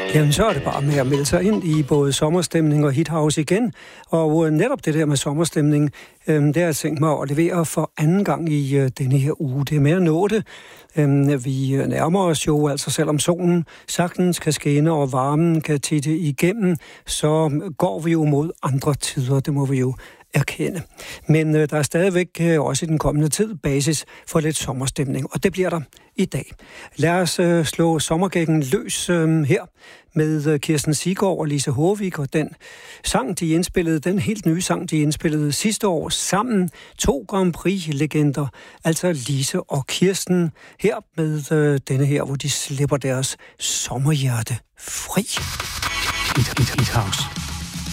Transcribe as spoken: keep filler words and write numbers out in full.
Jamen, så er det bare med at melde sig ind i både sommerstemning og hithouse igen. Og netop det der med sommerstemning, øh, det har jeg tænkt mig at levere for anden gang i øh, denne her uge. Det er med at nå det. Øh, vi nærmer os jo, altså selvom solen sagtens kan skinne og varmen kan titte igennem, så går vi jo mod andre tider, det må vi jo erkende. Men øh, der er stadigvæk øh, også i den kommende tid basis for lidt sommerstemning, og det bliver der i dag. Lad os øh, slå sommergækken løs øh, her med øh, Kirsten Siggaard og Lise Håvik, og den sang, de indspillede, den helt nye sang, de indspillede sidste år sammen, to Grand Prix-legender, altså Lise og Kirsten, her med øh, denne her, hvor de slipper deres sommerhjerte fri. Hit, hit, hit house.